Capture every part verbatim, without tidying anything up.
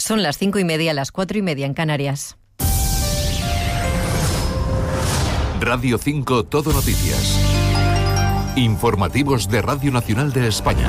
Son las cinco y media, las cuatro y media en Canarias. Radio cinco Todo Noticias. Informativos de Radio Nacional de España.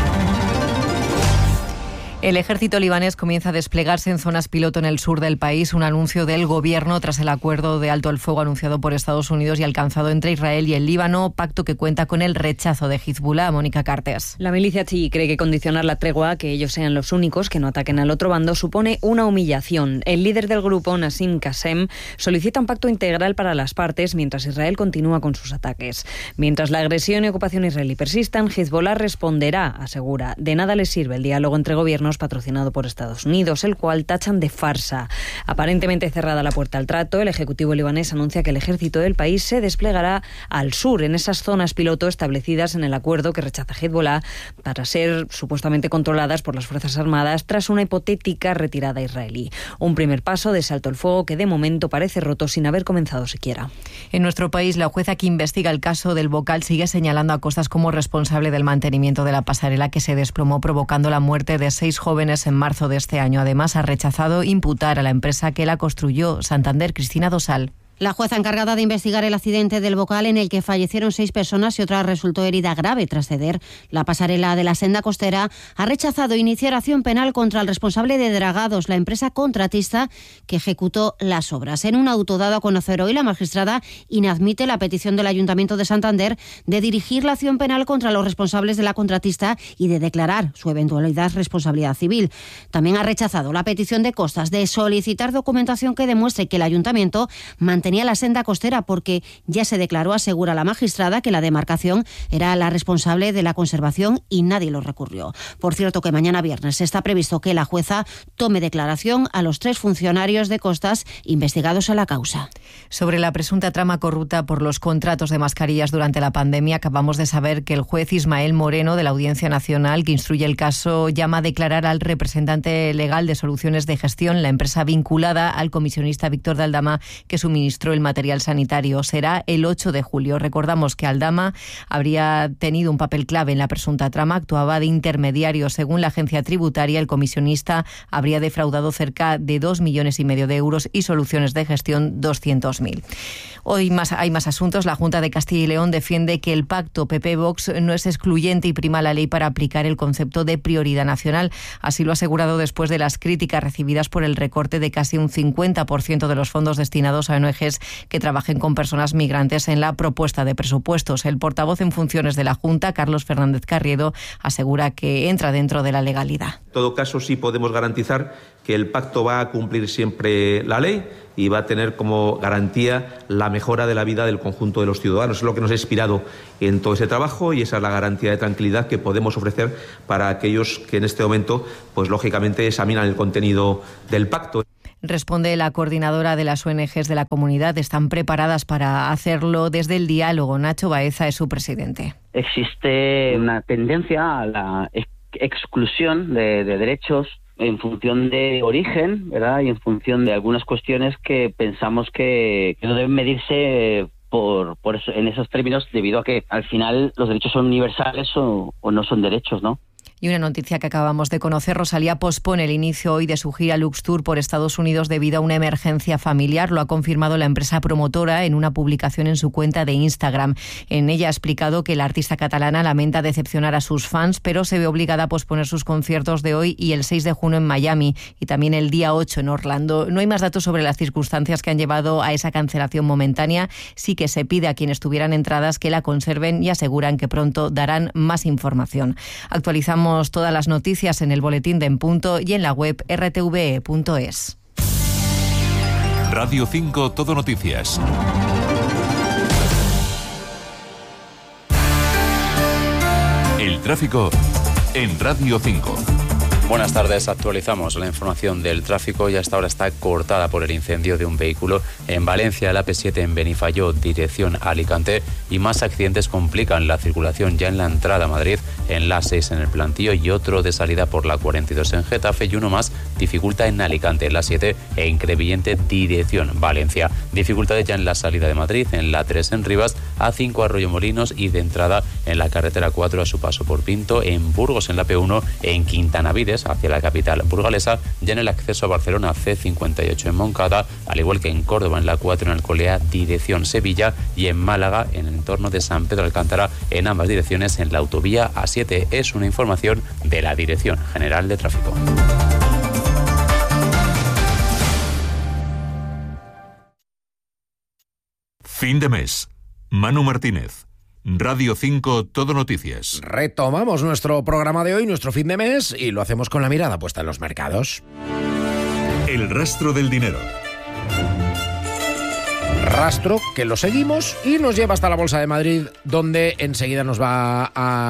El ejército libanés comienza a desplegarse en zonas piloto en el sur del país, un anuncio del gobierno tras el acuerdo de alto el fuego anunciado por Estados Unidos y alcanzado entre Israel y el Líbano, pacto que cuenta con el rechazo de Hezbollah. Mónica Cartes. La milicia chií cree que condicionar la tregua a que ellos sean los únicos que no ataquen al otro bando supone una humillación. El líder del grupo, Nassim Qasem, solicita un pacto integral para las partes mientras Israel continúa con sus ataques. Mientras la agresión y ocupación israelí persistan, Hezbollah responderá, asegura. De nada les sirve el diálogo entre gobiernos patrocinado por Estados Unidos, el cual tachan de farsa. Aparentemente cerrada la puerta al trato, el Ejecutivo libanés anuncia que el ejército del país se desplegará al sur, en esas zonas piloto establecidas en el acuerdo que rechaza Hezbollah para ser supuestamente controladas por las Fuerzas Armadas tras una hipotética retirada israelí. Un primer paso de salto al fuego que de momento parece roto sin haber comenzado siquiera. En nuestro país, la jueza que investiga el caso del Bocal sigue señalando a Costas como responsable del mantenimiento de la pasarela que se desplomó provocando la muerte de seis jóvenes en marzo de este año. Además, ha rechazado imputar a la empresa que la construyó, Santander. Cristina Dosal. La jueza encargada de investigar el accidente del Bocal en el que fallecieron seis personas y otra resultó herida grave tras ceder la pasarela de la senda costera ha rechazado iniciar acción penal contra el responsable de Dragados, la empresa contratista que ejecutó las obras. En un auto dado a conocer hoy, la magistrada inadmite la petición del Ayuntamiento de Santander de dirigir la acción penal contra los responsables de la contratista y de declarar su eventualidad responsabilidad civil. También ha rechazado la petición de Costas de solicitar documentación que demuestre que el Ayuntamiento mantiene tenía la senda costera porque ya se declaró, asegura la magistrada, que la demarcación era la responsable de la conservación y nadie lo recurrió. Por cierto, que mañana viernes está previsto que la jueza tome declaración a los tres funcionarios de Costas investigados en la causa. Sobre la presunta trama corrupta por los contratos de mascarillas durante la pandemia, acabamos de saber que el juez Ismael Moreno de la Audiencia Nacional, que instruye el caso, llama a declarar al representante legal de Soluciones de Gestión, la empresa vinculada al comisionista Víctor de Aldama, que suministró el material sanitario. Será el ocho de julio. Recordamos que Aldama habría tenido un papel clave en la presunta trama, actuaba de intermediario. Según la agencia tributaria, el comisionista habría defraudado cerca de dos millones y medio de euros y Soluciones de Gestión doscientos mil. Hoy más, hay más asuntos. La Junta de Castilla y León defiende que el pacto P P-Vox no es excluyente y prima la ley para aplicar el concepto de prioridad nacional. Así lo ha asegurado después de las críticas recibidas por el recorte de casi un cincuenta por ciento de los fondos destinados a O N G que trabajen con personas migrantes en la propuesta de presupuestos. El portavoz en funciones de la Junta, Carlos Fernández Carriedo, asegura que entra dentro de la legalidad. En todo caso, sí podemos garantizar que el pacto va a cumplir siempre la ley y va a tener como garantía la mejora de la vida del conjunto de los ciudadanos. Es lo que nos ha inspirado en todo ese trabajo y esa es la garantía de tranquilidad que podemos ofrecer para aquellos que en este momento, pues lógicamente, examinan el contenido del pacto. Responde la coordinadora de las O N Ges de la comunidad. Están preparadas para hacerlo desde el diálogo. Nacho Baeza es su presidente. Existe una tendencia a la ex- exclusión de, de derechos en función de origen, ¿verdad? Y en función de algunas cuestiones que pensamos que, que no deben medirse por, por eso, en esos términos, debido a que al final los derechos son universales o, o no son derechos, ¿no? Y una noticia que acabamos de conocer, Rosalía pospone el inicio hoy de su gira Lux Tour por Estados Unidos debido a una emergencia familiar. Lo ha confirmado la empresa promotora en una publicación en su cuenta de Instagram. En ella ha explicado que la artista catalana lamenta decepcionar a sus fans, pero se ve obligada a posponer sus conciertos de hoy y el seis de junio en Miami y también el día ocho en Orlando. No hay más datos sobre las circunstancias que han llevado a esa cancelación momentánea. Sí que se pide a quienes tuvieran entradas que la conserven y aseguran que pronto darán más información. Actualizamos todas las noticias en el boletín de En Punto y en la web erre te ve e punto es. Radio cinco Todo Noticias. El tráfico en Radio cinco. Buenas tardes, actualizamos la información del tráfico y hasta ahora está cortada por el incendio de un vehículo en Valencia, el A P siete en Benifayó, dirección Alicante, y más accidentes complican la circulación ya en la entrada a Madrid, en la A seis en el Plantío y otro de salida por la cuarenta y dos en Getafe y uno más dificulta en Alicante, en la siete en Crevillente, dirección Valencia. Dificultades ya en la salida de Madrid, en la tres en Rivas, A cinco Arroyomolinos y de entrada en la carretera cuatro a su paso por Pinto, en Burgos en la P uno, en Quintanavide carriles hacia la capital burgalesa, ya en el acceso a Barcelona C cincuenta y ocho en Moncada, al igual que en Córdoba en la cuatro en Alcolea, dirección Sevilla, y en Málaga en el entorno de San Pedro Alcántara en ambas direcciones en la autovía A siete. Es una información de la Dirección General de Tráfico. Fin de mes. Manu Martínez. Radio cinco Todo Noticias. Retomamos nuestro programa de hoy, nuestro fin de mes, y lo hacemos con la mirada puesta en los mercados. El rastro del dinero. Rastro que lo seguimos y nos lleva hasta la Bolsa de Madrid, donde enseguida nos va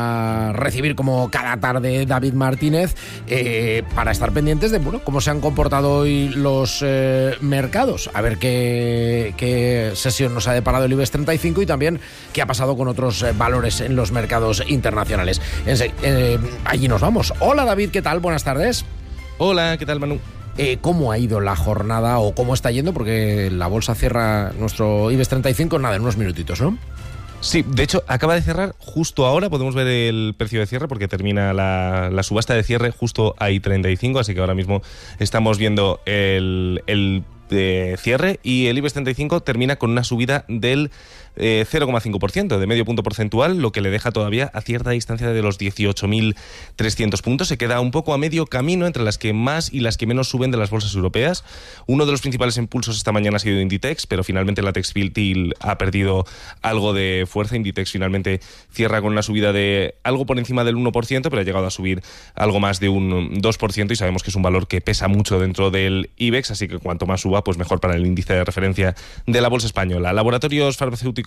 a recibir, como cada tarde, David Martínez, eh, para estar pendientes de bueno, cómo se han comportado hoy los eh, mercados, a ver qué, qué sesión nos ha deparado el IBEX treinta y cinco y también qué ha pasado con otros eh, valores en los mercados internacionales. Ense- eh, allí nos vamos. Hola David, ¿qué tal? Buenas tardes. Hola, ¿qué tal, Manu? Eh, ¿Cómo ha ido la jornada o cómo está yendo? Porque la bolsa cierra nuestro IBEX treinta y cinco, nada, en unos minutitos, ¿no? Sí, de hecho, acaba de cerrar justo ahora, podemos ver el precio de cierre porque termina la, la subasta de cierre justo a I treinta y cinco, así que ahora mismo estamos viendo el, el de cierre y el IBEX treinta y cinco termina con una subida del eh, cero coma cinco por ciento, de medio punto porcentual, lo que le deja todavía a cierta distancia de los dieciocho mil trescientos puntos. Se queda un poco a medio camino entre las que más y las que menos suben de las bolsas europeas. Uno de los principales impulsos esta mañana ha sido Inditex, pero finalmente la Textil ha perdido algo de fuerza. Inditex finalmente cierra con una subida de algo por encima del uno por ciento, pero ha llegado a subir algo más de un dos por ciento y sabemos que es un valor que pesa mucho dentro del IBEX, así que cuanto más suba, pues mejor para el índice de referencia de la bolsa española. Laboratorios Farmacéuticos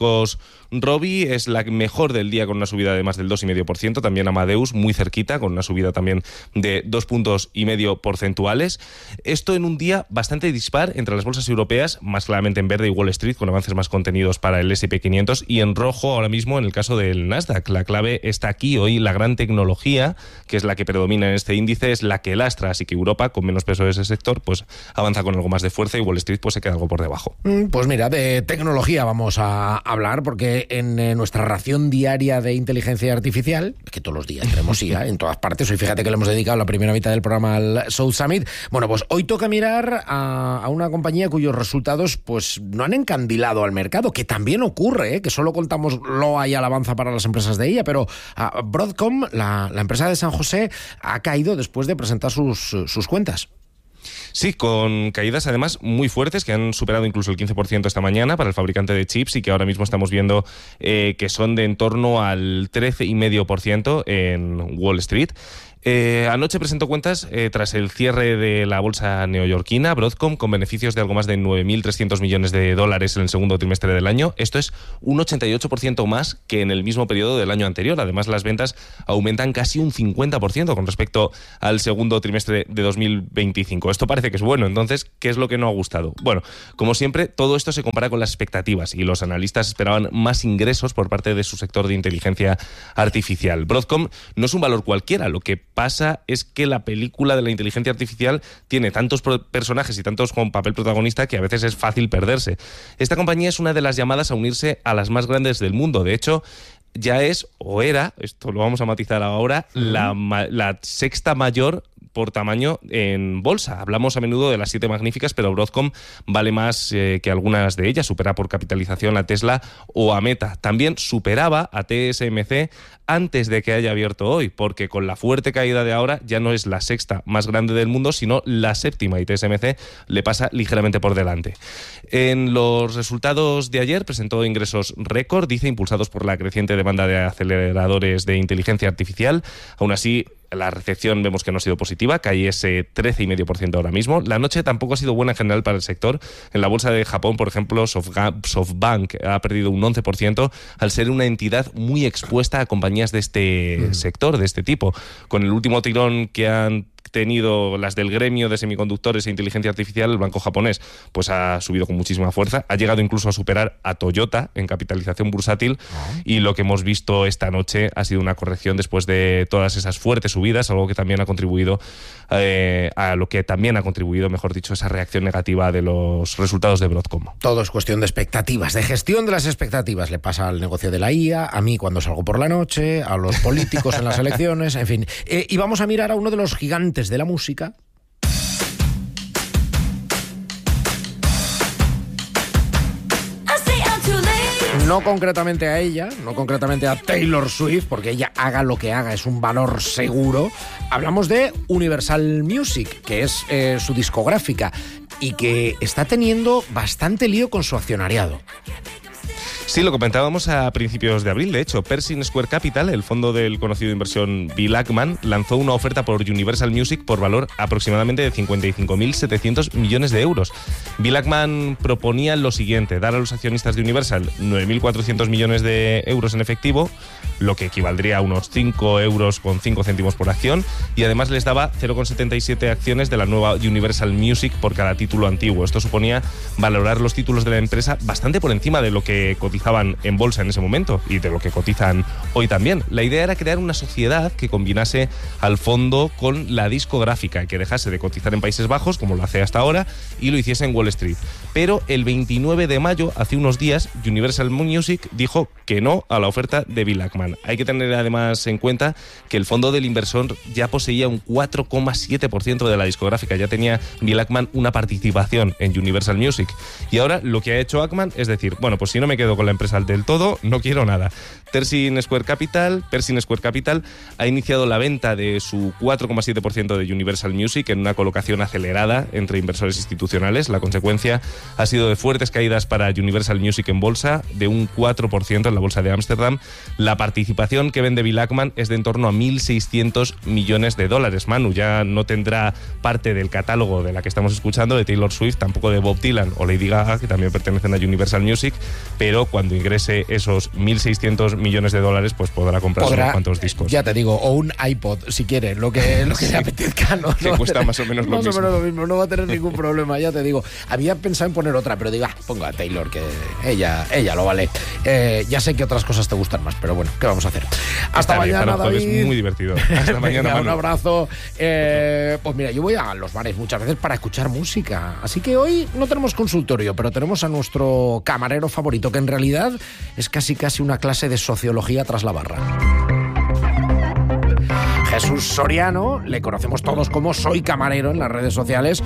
Rovi es la mejor del día con una subida de más del dos coma cinco por ciento, también Amadeus muy cerquita con una subida también de dos puntos y medio porcentuales. Esto en un día bastante dispar entre las bolsas europeas, más claramente en verde y Wall Street, con avances más contenidos para el ese y pe quinientos, y en rojo ahora mismo en el caso del Nasdaq. La clave está aquí hoy, la gran tecnología, que es la que predomina en este índice, es la que lastra, así que Europa, con menos peso de ese sector, pues avanza con algo más de fuerza y Wall Street pues se queda algo por debajo. Pues mira, de tecnología vamos a hablar, porque en eh, nuestra ración diaria de inteligencia artificial, que todos los días tenemos I A en todas partes, hoy fíjate que le hemos dedicado la primera mitad del programa al South Summit, bueno, pues hoy toca mirar a, a una compañía cuyos resultados pues no han encandilado al mercado, que también ocurre, ¿eh? Que solo contamos loa y alabanza para las empresas de ella, pero uh, Broadcom, la, la empresa de San José, ha caído después de presentar sus, sus cuentas. Sí, con caídas además muy fuertes que han superado incluso el quince por ciento esta mañana para el fabricante de chips y que ahora mismo estamos viendo eh, que son de en torno al trece coma cinco por ciento en Wall Street. Eh, anoche presentó cuentas eh, tras el cierre de la bolsa neoyorquina, Broadcom, con beneficios de algo más de nueve mil trescientos millones de dólares en el segundo trimestre del año. Esto es un ochenta y ocho por ciento más que en el mismo periodo del año anterior. Además, las ventas aumentan casi un cincuenta por ciento con respecto al segundo trimestre de dos mil veinticinco. Esto parece que es bueno. Entonces, ¿qué es lo que no ha gustado? Bueno, como siempre, todo esto se compara con las expectativas y los analistas esperaban más ingresos por parte de su sector de inteligencia artificial. Broadcom no es un valor cualquiera. Lo que pasa es que la película de la inteligencia artificial tiene tantos personajes y tantos con papel protagonista que a veces es fácil perderse. Esta compañía es una de las llamadas a unirse a las más grandes del mundo. De hecho, ya es, o era, esto lo vamos a matizar ahora, uh-huh. la, la sexta mayor por tamaño en bolsa. Hablamos a menudo de las siete magníficas, pero Broadcom vale más eh, que algunas de ellas. Supera por capitalización a Tesla o a Meta. También superaba a T S M C antes de que haya abierto hoy, porque con la fuerte caída de ahora ya no es la sexta más grande del mundo, sino la séptima, y T S M C le pasa ligeramente por delante. En los resultados de ayer presentó ingresos récord, dice, impulsados por la creciente demanda de aceleradores de inteligencia artificial. Aún así, la recepción vemos que no ha sido positiva, cae ese trece coma cinco por ciento ahora mismo. La noche tampoco ha sido buena en general para el sector. En la bolsa de Japón, por ejemplo, SoftBank ha perdido un once por ciento al ser una entidad muy expuesta a compañías de este mm. sector, de este tipo. Con el último tirón que han tenido las del gremio de semiconductores e inteligencia artificial, el banco japonés pues ha subido con muchísima fuerza, ha llegado incluso a superar a Toyota en capitalización bursátil, oh. y lo que hemos visto esta noche ha sido una corrección después de todas esas fuertes subidas, algo que también ha contribuido eh, a lo que también ha contribuido, mejor dicho, esa reacción negativa de los resultados de Broadcom. Todo es cuestión de expectativas, de gestión de las expectativas. Le pasa al negocio de la I A, a mí cuando salgo por la noche, a los políticos en las elecciones, en fin. Eh, y vamos a mirar a uno de los gigantes de la música. No concretamente a ella, no concretamente a Taylor Swift, porque ella haga lo que haga, es un valor seguro. Hablamos de Universal Music, que es eh, su discográfica, y que está teniendo bastante lío con su accionariado. Sí, lo comentábamos a principios de abril. De hecho, Pershing Square Capital, el fondo del conocido de inversión Bill Ackman, lanzó una oferta por Universal Music por valor aproximadamente de cincuenta y cinco mil setecientos millones de euros. Bill Ackman proponía lo siguiente: dar a los accionistas de Universal nueve mil cuatrocientos millones de euros en efectivo, lo que equivaldría a unos cinco euros con cinco céntimos por acción, y además les daba cero coma setenta y siete acciones de la nueva Universal Music por cada título antiguo. Esto suponía valorar los títulos de la empresa bastante por encima de lo que cotizaban en bolsa en ese momento y de lo que cotizan hoy también. La idea era crear una sociedad que combinase al fondo con la discográfica, que dejase de cotizar en Países Bajos, como lo hace hasta ahora, y lo hiciese en Wall Street. Pero el veintinueve de mayo, hace unos días, Universal Music dijo que no a la oferta de Bill Ackman. Hay que tener además en cuenta que el fondo del inversor ya poseía un cuatro coma siete por ciento de la discográfica. Ya tenía Bill Ackman una participación en Universal Music. Y ahora lo que ha hecho Ackman es decir, bueno, pues si no me quedo con la empresa del todo, no quiero nada. Pershing Square Capital, Pershing Square Capital ha iniciado la venta de su cuatro coma siete por ciento de Universal Music en una colocación acelerada entre inversores institucionales. La consecuencia ha sido de fuertes caídas para Universal Music en bolsa, de un cuatro por ciento en la bolsa de Ámsterdam. La participación que vende Bill Ackman es de en torno a mil seiscientos millones de dólares. Manu ya no tendrá parte del catálogo de la que estamos escuchando, de Taylor Swift, tampoco de Bob Dylan o Lady Gaga, que también pertenecen a Universal Music, pero cuando ingrese esos mil seiscientos millones de dólares, pues podrá comprar unos cuantos discos. Ya te digo, o un iPod, si quiere, lo que, lo que sí, le apetezca. No, que no cuesta tener, más o menos lo más mismo. Más o menos lo mismo, no va a tener ningún problema, ya te digo. Había pensado en poner otra, pero digo, ah, ponga a Taylor, que ella, ella lo vale. Eh, ya sé que otras cosas te gustan más, pero bueno, ¿qué vamos a hacer? Hasta Está mañana, bien, David. Es muy divertido. Hasta mañana, Venga, un abrazo. Eh, pues mira, yo voy a los bares muchas veces para escuchar música, así que hoy no tenemos consultorio, pero tenemos a nuestro camarero favorito, que en realidad es casi casi una clase de sociología tras la barra. Jesús Soriano, le conocemos todos como Soy Camarero en las redes sociales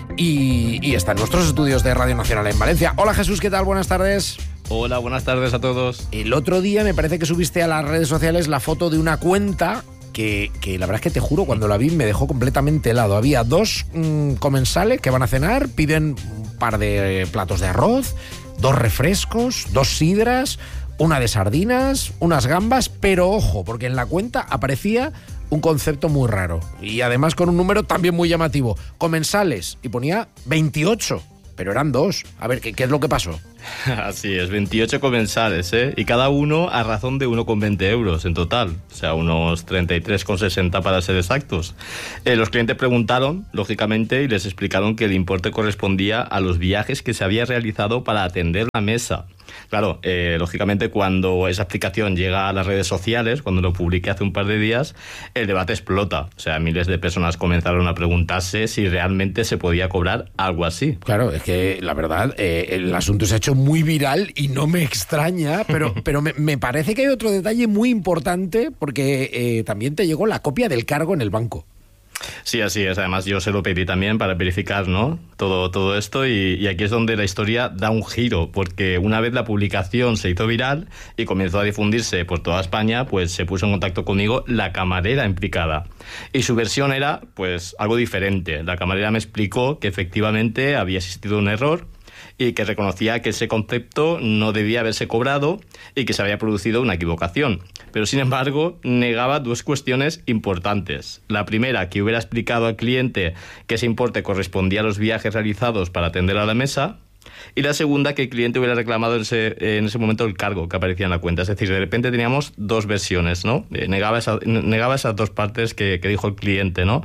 y, y está en nuestros estudios de Radio Nacional en Valencia. Hola Jesús, ¿qué tal? Buenas tardes. Hola, buenas tardes a todos. El otro día me parece que subiste a las redes sociales la foto de una cuenta que, que la verdad es que te juro, cuando la vi me dejó completamente helado. Había dos mmm, comensales que van a cenar, piden un par de platos de arroz, dos refrescos, dos sidras, una de sardinas, unas gambas, pero ojo, porque en la cuenta aparecía un concepto muy raro y además con un número también muy llamativo. Comensales, y ponía veintiocho, pero eran dos. A ver, ¿qué, qué es lo que pasó? Así es, veintiocho comensales, ¿eh? Y cada uno a razón de uno coma veinte euros en total, o sea, unos treinta y tres coma sesenta para ser exactos. Eh, los clientes preguntaron, lógicamente, y les explicaron que el importe correspondía a los viajes que se había realizado para atender la mesa. Claro, eh, lógicamente cuando esa aplicación llega a las redes sociales, cuando lo publiqué hace un par de días, el debate explota. O sea, miles de personas comenzaron a preguntarse si realmente se podía cobrar algo así. Claro, es que la verdad, eh, el asunto se ha hecho muy viral y no me extraña, pero, pero me, me parece que hay otro detalle muy importante porque eh, también te llegó la copia del cargo en el banco. Sí, así es. Además, yo se lo pedí también para verificar, ¿no? Todo, todo esto y, y aquí es donde la historia da un giro, porque una vez la publicación se hizo viral y comenzó a difundirse por toda España, pues se puso en contacto conmigo la camarera implicada. Y su versión era, pues, algo diferente. La camarera me explicó que efectivamente había existido un error y que reconocía que ese concepto no debía haberse cobrado y que se había producido una equivocación. Pero, sin embargo, negaba dos cuestiones importantes. La primera, que hubiera explicado al cliente que ese importe correspondía a los viajes realizados para atender a la mesa. Y la segunda, que el cliente hubiera reclamado en ese, en ese momento el cargo que aparecía en la cuenta. Es decir, de repente teníamos dos versiones, ¿no? Eh, negaba, esa, negaba esas dos partes que, que dijo el cliente, ¿no?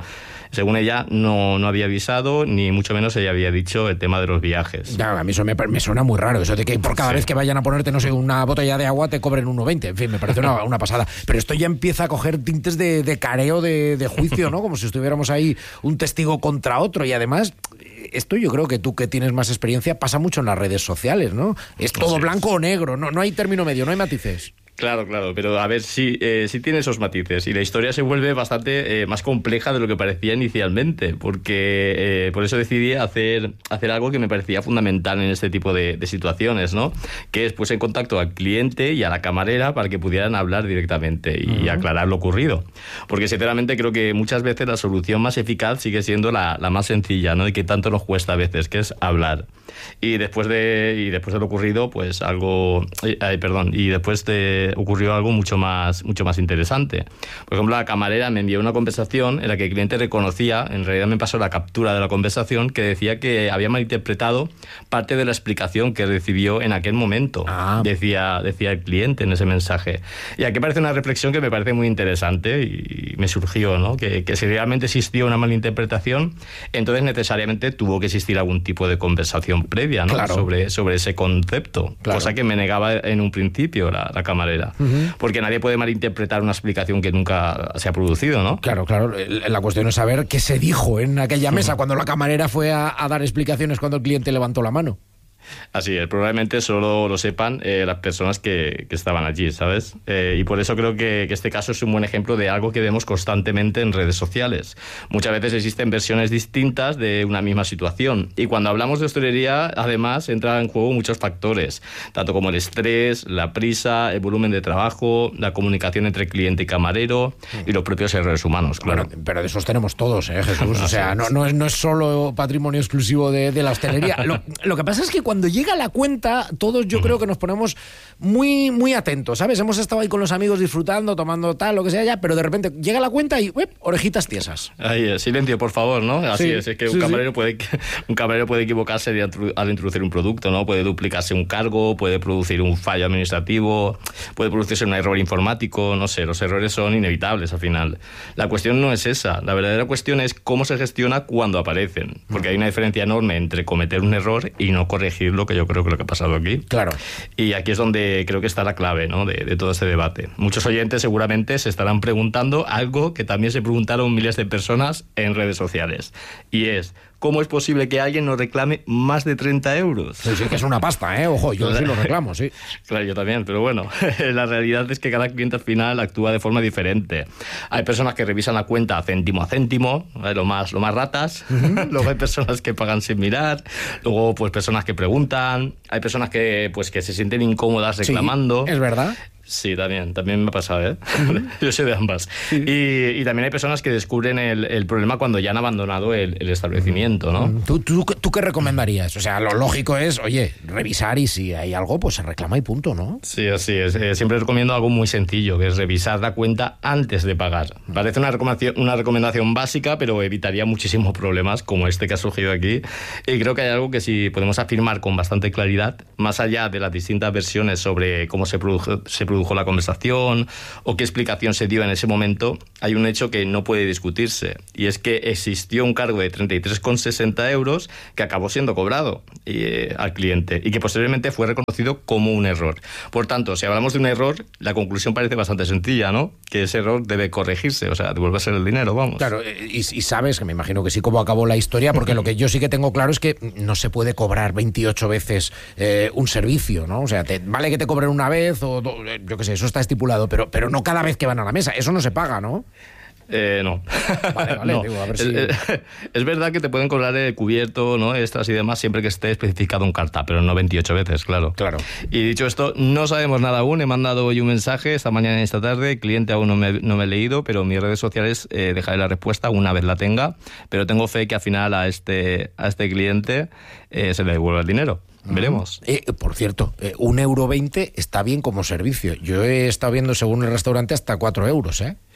Según ella, no, no había avisado, ni mucho menos ella había dicho el tema de los viajes. Ya, a mí eso me, me suena muy raro, eso de que por cada sí. vez que vayan a ponerte, no sé, una botella de agua te cobren uno veinte. En fin, me parece una, una pasada. Pero esto ya empieza a coger tintes de, de careo de, de juicio, ¿no? Como si estuviéramos ahí un testigo contra otro. Y además, esto yo creo que tú que tienes más experiencia pasa mucho en las redes sociales, ¿no? Es todo sí. blanco o negro, no, no hay término medio, no hay matices. Claro, claro, pero a ver, sí, eh, sí tiene esos matices y la historia se vuelve bastante eh, más compleja de lo que parecía inicialmente, porque eh, por eso decidí hacer, hacer algo que me parecía fundamental en este tipo de, de situaciones, ¿no? Que es pues en contacto al cliente y a la camarera para que pudieran hablar directamente y uh-huh. aclarar lo ocurrido. Porque sinceramente creo que muchas veces la solución más eficaz sigue siendo la, la más sencilla, ¿no? Y que tanto nos cuesta a veces, que es hablar. Y después de, y después de lo ocurrido, pues algo... Eh, perdón, y después de... ocurrió algo mucho más, mucho más interesante. Por ejemplo, la camarera me envió una conversación en la que el cliente reconocía, en realidad me pasó la captura de la conversación, que decía que había malinterpretado parte de la explicación que recibió en aquel momento. Ah. Decía, decía el cliente en ese mensaje. Y aquí parece una reflexión que me parece muy interesante y me surgió, ¿no? Que, que si realmente existió una malinterpretación, entonces necesariamente tuvo que existir algún tipo de conversación previa, ¿no? Claro. sobre, sobre ese concepto. Claro. Cosa que me negaba en un principio la, la camarera. Uh-huh. Porque nadie puede malinterpretar una explicación que nunca se ha producido, ¿no? Claro, claro. La cuestión es saber qué se dijo en aquella mesa uh-huh. cuando la camarera fue a, a dar explicaciones cuando el cliente levantó la mano. Así es, probablemente solo lo sepan eh, las personas que, que estaban allí, ¿sabes? Eh, y por eso creo que, que este caso es un buen ejemplo de algo que vemos constantemente en redes sociales. Muchas veces existen versiones distintas de una misma situación. Y cuando hablamos de hostelería, además, entran en juego muchos factores, tanto como el estrés, la prisa, el volumen de trabajo, la comunicación entre cliente y camarero y los propios errores humanos, claro. Bueno, pero de esos tenemos todos, ¿eh, Jesús? O sea, no, no, es, no es solo patrimonio exclusivo de, de la hostelería. Lo, lo que pasa es que cuando llega la cuenta, todos yo creo que nos ponemos muy, muy atentos, ¿sabes? Hemos estado ahí con los amigos disfrutando, tomando tal, lo que sea ya, pero de repente llega la cuenta y ¡uep! Orejitas tiesas. Ahí, silencio, por favor, ¿no? Así sí, es, es que un, sí, camarero sí. Puede, un camarero puede equivocarse al introducir un producto, ¿no? Puede duplicarse un cargo, puede producir un fallo administrativo, puede producirse un error informático, no sé, los errores son inevitables al final. La cuestión no es esa, la verdadera cuestión es cómo se gestiona cuando aparecen, porque hay una diferencia enorme entre cometer un error y no corregir lo que yo creo que lo que ha pasado aquí. Claro. Y aquí es donde creo que está la clave, ¿no? de, de todo este debate. Muchos oyentes seguramente se estarán preguntando algo que también se preguntaron miles de personas en redes sociales. Y es, ¿cómo es posible que alguien nos reclame más de treinta euros? Sí, sí, que es una pasta, ¿eh? Ojo, yo sí lo reclamo, sí. Claro, yo también, pero bueno, la realidad es que cada cliente al final actúa de forma diferente. Hay personas que revisan la cuenta céntimo a céntimo, lo más, lo más ratas. Uh-huh. Luego hay personas que pagan sin mirar. Luego, pues, personas que preguntan. Hay personas que, pues, que se sienten incómodas reclamando. Sí, es verdad. Sí, también, también me ha pasado, ¿eh? Uh-huh. Yo soy de ambas. Sí. Y, y también hay personas que descubren el, el problema cuando ya han abandonado el, el establecimiento, ¿no? ¿Tú, tú, ¿Tú qué recomendarías? O sea, lo lógico es, oye, revisar y si hay algo, pues se reclama y punto, ¿no? Sí, así es. Eh, siempre recomiendo algo muy sencillo, que es revisar la cuenta antes de pagar. Parece una recomendación, una recomendación básica, pero evitaría muchísimos problemas como este que ha surgido aquí. Y creo que hay algo que sí podemos afirmar con bastante claridad, más allá de las distintas versiones sobre cómo se produjo, se produjo la conversación o qué explicación se dio en ese momento, hay un hecho que no puede discutirse, y es que existió un cargo de treinta y tres con sesenta euros que acabó siendo cobrado eh, al cliente y que posteriormente fue reconocido como un error. Por tanto, si hablamos de un error, la conclusión parece bastante sencilla, ¿no? Que ese error debe corregirse, o sea, devolverse el dinero, vamos. Claro, y, y sabes, que me imagino que sí, cómo acabó la historia, porque lo que yo sí que tengo claro es que no se puede cobrar veintiocho veces eh, un servicio, ¿no? O sea, te, vale que te cobren una vez o do, yo qué sé, eso está estipulado, pero, pero no cada vez que van a la mesa, eso no se paga, ¿no? Eh, no. Vale, vale, no. Digo, a ver si... es, es verdad que te pueden cobrar el cubierto, ¿no? Extras y demás siempre que esté especificado en carta, pero no veintiocho veces, claro. Claro. Y dicho esto, no sabemos nada aún. He mandado hoy un mensaje esta mañana y esta tarde. El cliente aún no me, no me he leído, pero en mis redes sociales eh, dejaré la respuesta una vez la tenga. Pero tengo fe que al final a este, a este cliente eh, se le devuelva el dinero. Veremos. Eh, por cierto, eh, un euro veinte está bien como servicio. Yo he estado viendo según el restaurante hasta cuatro euros, ¿eh?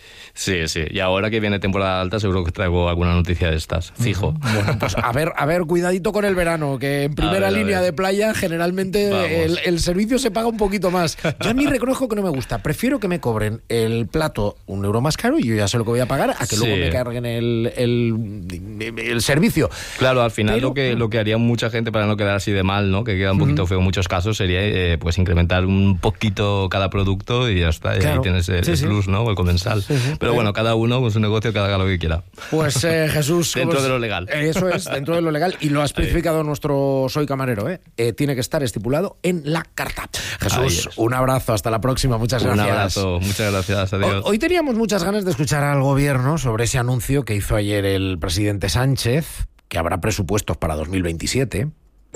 Sí, sí. Y ahora que viene temporada alta, seguro que traigo alguna noticia de estas, fijo. Bueno, pues a ver, a ver, cuidadito con el verano, que en primera ver, línea de playa generalmente el, el servicio se paga un poquito más. Yo a mí reconozco que no me gusta. Prefiero que me cobren el plato un euro más caro y yo ya sé lo que voy a pagar, a que sí. luego me carguen el, el, el servicio. Claro, al final Pero, lo que lo que haría mucha gente para no quedar así de mal, ¿no? Que queda un poquito uh-huh. feo en muchos casos, sería eh, pues incrementar un poquito cada producto y ya está. Y claro. ahí tienes el, sí, el plus, sí. ¿no? El comensal. Sí, sí. Pero bueno, cada uno con su negocio, que haga lo que quiera. Pues eh, Jesús... dentro pues, de lo legal. Eso es, dentro de lo legal. Y lo ha especificado Ahí. nuestro Soy Camarero, ¿eh? ¿eh? Tiene que estar estipulado en la carta. Jesús, un abrazo, hasta la próxima, muchas un gracias. Un abrazo, muchas gracias, adiós. Hoy teníamos muchas ganas de escuchar al gobierno sobre ese anuncio que hizo ayer el presidente Sánchez, que habrá presupuestos para dos mil veintisiete.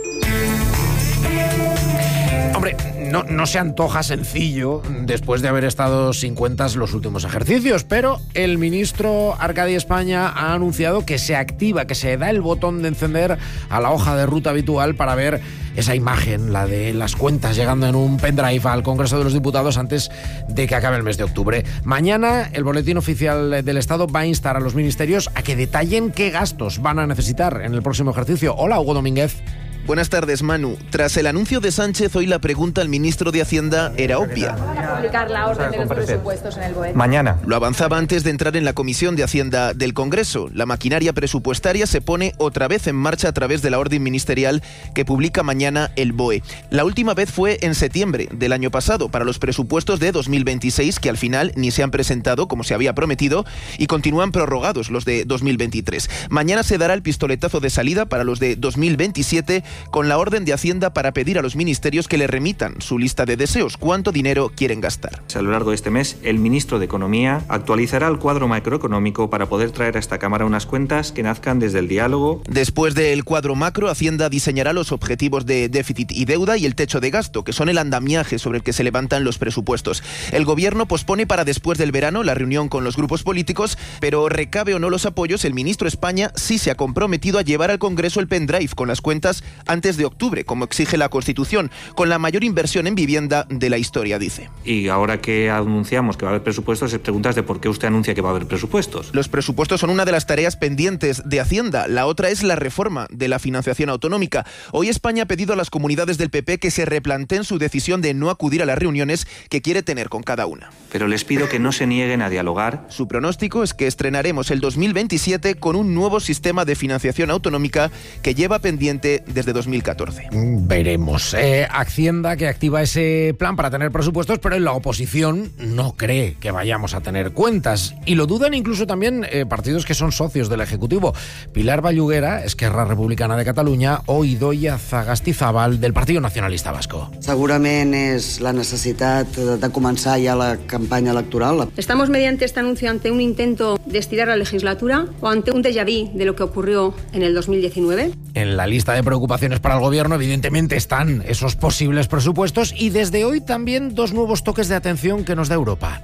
Hombre, no, no se antoja sencillo después de haber estado sin cuentas los últimos ejercicios, pero el ministro Arcadi España ha anunciado que se activa, que se da el botón de encender a la hoja de ruta habitual para ver esa imagen, la de las cuentas llegando en un pendrive al Congreso de los Diputados antes de que acabe el mes de octubre. Mañana el Boletín Oficial del Estado va a instar a los ministerios a que detallen qué gastos van a necesitar en el próximo ejercicio. Hola, Hugo Domínguez. Buenas tardes, Manu. Tras el anuncio de Sánchez, hoy la pregunta al ministro de Hacienda era obvia. Publicar la orden de los presupuestos en el B O E. Mañana. Lo avanzaba antes de entrar en la Comisión de Hacienda del Congreso. La maquinaria presupuestaria se pone otra vez en marcha a través de la orden ministerial que publica mañana el B O E. La última vez fue en septiembre del año pasado para los presupuestos de dos mil veintiséis, que al final ni se han presentado como se había prometido y continúan prorrogados los de dos mil veintitrés. Mañana se dará el pistoletazo de salida para los de dos mil veintisiete con la orden de Hacienda para pedir a los ministerios que le remitan su lista de deseos, cuánto dinero quieren gastar. A lo largo de este mes, el ministro de Economía actualizará el cuadro macroeconómico para poder traer a esta Cámara unas cuentas que nazcan desde el diálogo. Después del cuadro macro, Hacienda diseñará los objetivos de déficit y deuda y el techo de gasto, que son el andamiaje sobre el que se levantan los presupuestos. El Gobierno pospone para después del verano la reunión con los grupos políticos, pero recabe o no los apoyos, el ministro España sí se ha comprometido a llevar al Congreso el pendrive con las cuentas antes de octubre, como exige la Constitución, con la mayor inversión en vivienda de la historia, dice. Y ahora que anunciamos que va a haber presupuestos, se preguntas de por qué usted anuncia que va a haber presupuestos. Los presupuestos son una de las tareas pendientes de Hacienda. La otra es la reforma de la financiación autonómica. Hoy España ha pedido a las comunidades del P P que se replanteen su decisión de no acudir a las reuniones que quiere tener con cada una. Pero les pido que no se nieguen a dialogar. Su pronóstico es que estrenaremos el dos mil veintisiete con un nuevo sistema de financiación autonómica que lleva pendiente desde dos mil catorce. Veremos. Eh, Hacienda que activa ese plan para tener presupuestos, pero en la oposición no cree que vayamos a tener cuentas. Y lo dudan incluso también eh, partidos que son socios del Ejecutivo. Pilar Vallugera, Esquerra Republicana de Catalunya, o Idoia Sagastizabal, del Partido Nacionalista Vasco. Segurament és la necessitat de començar ja la campaña electoral. ¿Estamos mediante este anuncio ante un intento de estirar la legislatura o ante un déjà vu de lo que ocurrió en el dos mil diecinueve? En la lista de preocupaciones para el Gobierno, evidentemente, están esos posibles presupuestos y desde hoy también dos nuevos toques de atención que nos da Europa.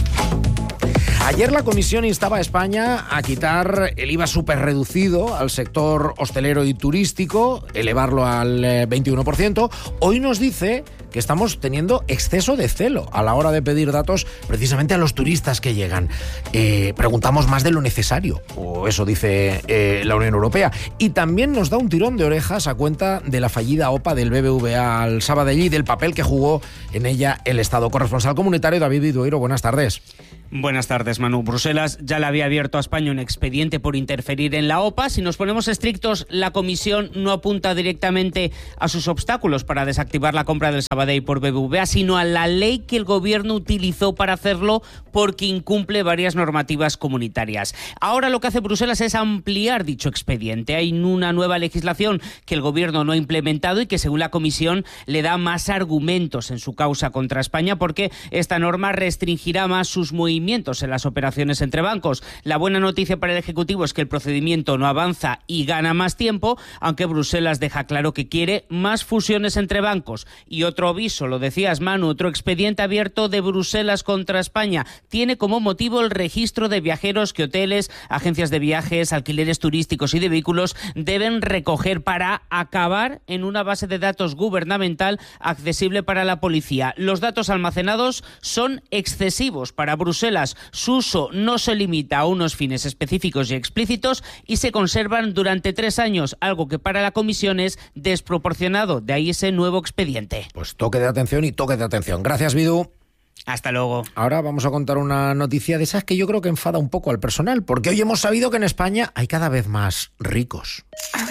Ayer la Comisión instaba a España a quitar el I V A superreducido al sector hostelero y turístico, elevarlo al veintiuno por ciento. Hoy nos dice que estamos teniendo exceso de celo a la hora de pedir datos precisamente a los turistas que llegan. Eh, preguntamos más de lo necesario, o eso dice eh, la Unión Europea. Y también nos da un tirón de orejas a cuenta de la fallida O P A del B B V A al Sabadell y del papel que jugó en ella el Estado. Corresponsal comunitario David Idueiro, buenas tardes. Buenas tardes, Manu. Bruselas ya le había abierto a España un expediente por interferir en la O P A. Si nos ponemos estrictos, la Comisión no apunta directamente a sus obstáculos para desactivar la compra del Sabadell por B B V A, sino a la ley que el Gobierno utilizó para hacerlo porque incumple varias normativas comunitarias. Ahora lo que hace Bruselas es ampliar dicho expediente. Hay una nueva legislación que el Gobierno no ha implementado y que, según la Comisión, le da más argumentos en su causa contra España porque esta norma restringirá más sus movimientos en las operaciones entre bancos. La buena noticia para el Ejecutivo es que el procedimiento no avanza y gana más tiempo, aunque Bruselas deja claro que quiere más fusiones entre bancos. Y otro aviso, lo decías, Manu, otro expediente abierto de Bruselas contra España. Tiene como motivo el registro de viajeros que hoteles, agencias de viajes, alquileres turísticos y de vehículos deben recoger para acabar en una base de datos gubernamental accesible para la policía. Los datos almacenados son excesivos para Bruselas Bruselas. Su uso no se limita a unos fines específicos y explícitos y se conservan durante tres años, algo que para la Comisión es desproporcionado. De ahí ese nuevo expediente. Pues toque de atención y toque de atención. Gracias, Bidu. Hasta luego. Ahora vamos a contar una noticia de esas que yo creo que enfada un poco al personal, porque hoy hemos sabido que en España hay cada vez más ricos.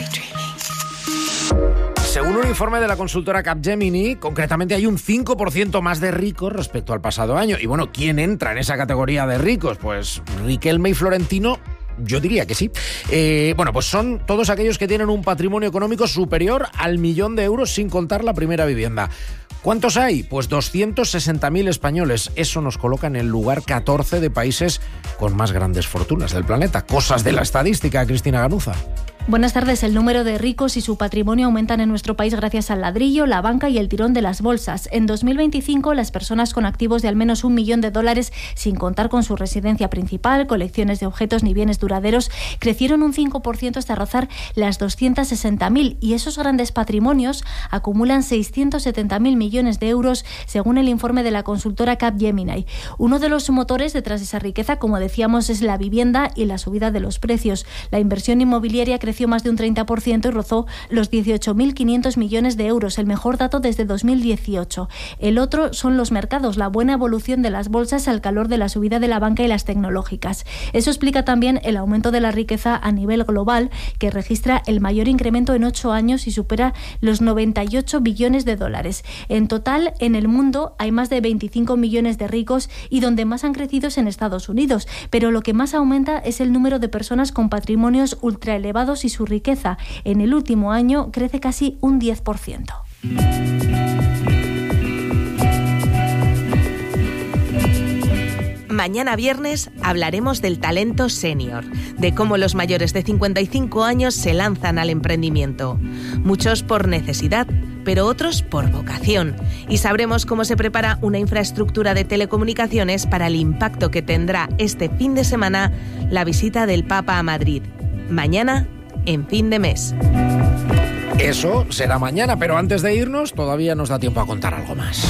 Según un informe de la consultora Capgemini, concretamente hay un cinco por ciento más de ricos respecto al pasado año. Y bueno, ¿quién entra en esa categoría de ricos? Pues Riquelme y Florentino. Yo diría que sí. Eh, bueno, pues son todos aquellos que tienen un patrimonio económico superior al millón de euros sin contar la primera vivienda. ¿Cuántos hay? Pues doscientos sesenta mil españoles. Eso nos coloca en el lugar catorce de países con más grandes fortunas del planeta. Cosas de la estadística, Cristina Ganuza. Buenas tardes. El número de ricos y su patrimonio aumentan en nuestro país gracias al ladrillo, la banca y el tirón de las bolsas. En dos mil veinticinco, las personas con activos de al menos un millón de dólares, sin contar con su residencia principal, colecciones de objetos ni bienes duraderos, crecieron un cinco por ciento hasta rozar las doscientos sesenta mil. Y esos grandes patrimonios acumulan seiscientos setenta mil millones de euros, según el informe de la consultora Capgemini. Uno de los motores detrás de esa riqueza, como decíamos, es la vivienda y la subida de los precios. La inversión inmobiliaria creció más de un treinta por ciento y rozó los dieciocho mil quinientos millones de euros, el mejor dato desde dos mil dieciocho. El otro son los mercados, la buena evolución de las bolsas al calor de la subida de la banca y las tecnológicas. Eso explica también el aumento de la riqueza a nivel global, que registra el mayor incremento en ocho años y supera los noventa y ocho billones de dólares. En total, en el mundo hay más de veinticinco millones de ricos y donde más han crecido es en Estados Unidos, pero lo que más aumenta es el número de personas con patrimonios ultraelevados y su riqueza. En el último año crece casi un diez por ciento. Mañana viernes hablaremos del talento senior, de cómo los mayores de cincuenta y cinco años se lanzan al emprendimiento. Muchos por necesidad, pero otros por vocación. Y sabremos cómo se prepara una infraestructura de telecomunicaciones para el impacto que tendrá este fin de semana la visita del Papa a Madrid. Mañana, en Fin de Mes. Eso será mañana, pero antes de irnos todavía nos da tiempo a contar algo más.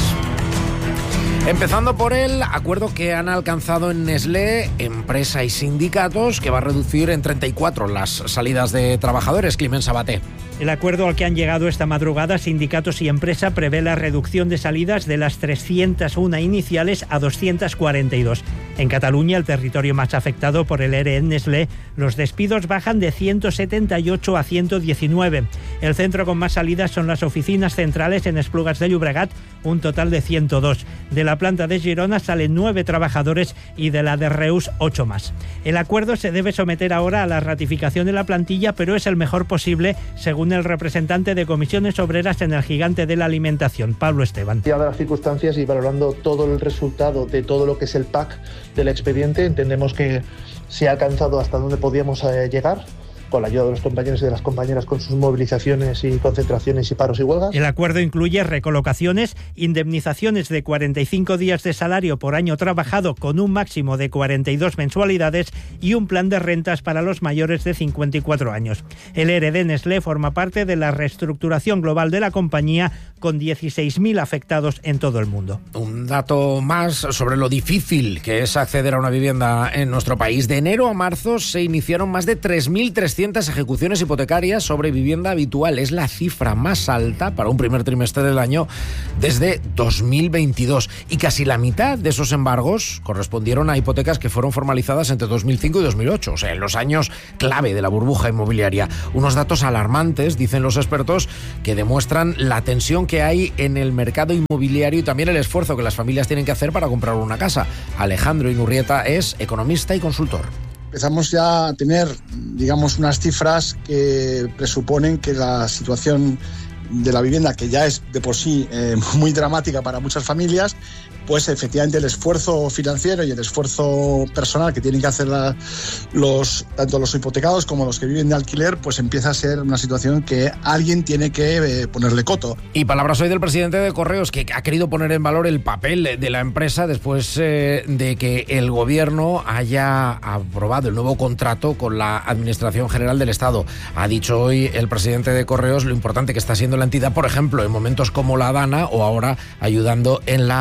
Empezando por el acuerdo que han alcanzado en Nestlé, empresa y sindicatos, que va a reducir en treinta y cuatro las salidas de trabajadores. Climent Sabaté. El acuerdo al que han llegado esta madrugada sindicatos y empresa prevé la reducción de salidas de las trescientas uno iniciales a doscientas cuarenta y dos. En Cataluña, el territorio más afectado por el ERE en Nestlé, los despidos bajan de ciento setenta y ocho a ciento diecinueve. El centro con más salidas son las oficinas centrales en Esplugas de Llobregat, un total de ciento dos. De la planta de Girona salen nueve trabajadores y de la de Reus ocho más. El acuerdo se debe someter ahora a la ratificación de la plantilla, pero es el mejor posible, según el representante de Comisiones Obreras en el gigante de la alimentación, Pablo Esteban. Dadas las circunstancias y valorando todo el resultado de todo lo que es el pack del expediente, entendemos que se ha alcanzado hasta donde podíamos eh, llegar, con la ayuda de los compañeros y de las compañeras con sus movilizaciones y concentraciones y paros y huelgas. El acuerdo incluye recolocaciones, indemnizaciones de cuarenta y cinco días de salario por año trabajado con un máximo de cuarenta y dos mensualidades y un plan de rentas para los mayores de cincuenta y cuatro años. El ERE de Nestlé forma parte de la reestructuración global de la compañía, con dieciséis mil afectados en todo el mundo. Un dato más sobre lo difícil que es acceder a una vivienda en nuestro país. De enero a marzo se iniciaron más de tres mil trescientas ejecuciones hipotecarias sobre vivienda habitual. Es la cifra más alta para un primer trimestre del año desde dos mil veintidós. Y casi la mitad de esos embargos correspondieron a hipotecas que fueron formalizadas entre dos mil cinco y dos mil ocho, o sea, en los años clave de la burbuja inmobiliaria. Unos datos alarmantes, dicen los expertos, que demuestran la tensión que hay en el mercado inmobiliario y también el esfuerzo que las familias tienen que hacer para comprar una casa. Alejandro Inurrieta es economista y consultor. Empezamos ya a tener, digamos, unas cifras que presuponen que la situación de la vivienda, que ya es de por sí eh, muy dramática para muchas familias, pues efectivamente el esfuerzo financiero y el esfuerzo personal que tienen que hacer la, los, tanto los hipotecados como los que viven de alquiler, pues empieza a ser una situación que alguien tiene que eh, ponerle coto. Y palabras hoy del presidente de Correos, que ha querido poner en valor el papel de la empresa después eh, de que el gobierno haya aprobado el nuevo contrato con la Administración General del Estado. Ha dicho hoy el presidente de Correos lo importante que está siendo la entidad, por ejemplo, en momentos como la Dana o ahora ayudando en la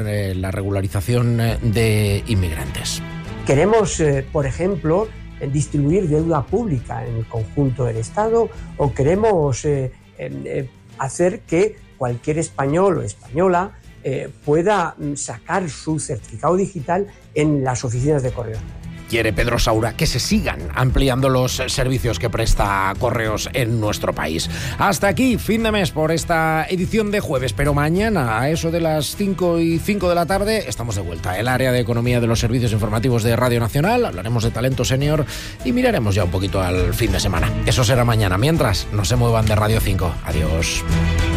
eh, la regularización de inmigrantes. Queremos, eh, por ejemplo, distribuir deuda pública en el conjunto del Estado, o queremos eh, eh, hacer que cualquier español o española eh, pueda sacar su certificado digital en las oficinas de correos. Quiere Pedro Saura que se sigan ampliando los servicios que presta Correos en nuestro país. Hasta aquí, fin de mes por esta edición de jueves, pero mañana a eso de las cinco y cinco de la tarde estamos de vuelta. El área de economía de los servicios informativos de Radio Nacional, hablaremos de talento senior y miraremos ya un poquito al fin de semana. Eso será mañana. Mientras, no se muevan de Radio cinco. Adiós.